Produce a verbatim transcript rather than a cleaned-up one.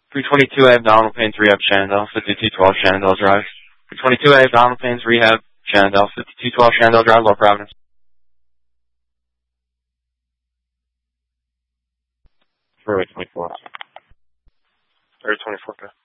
three twenty-two, I have abdominal pains, rehab, Shenandoah, fifty-two twelve, Shenandoah Drive. three twenty-two, I have abdominal pains, rehab, Shenandoah, fifty-two twelve, Shenandoah Drive, Lower Providence. February twenty-fourth. February twenty-fourth, okay.